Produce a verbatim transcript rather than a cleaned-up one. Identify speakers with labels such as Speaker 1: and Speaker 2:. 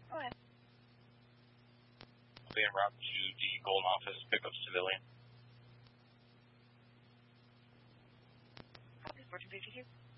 Speaker 1: Go ahead.
Speaker 2: I'll be en route to the Golden office, pick up civilian.
Speaker 1: Copy, fourteen fifty-two.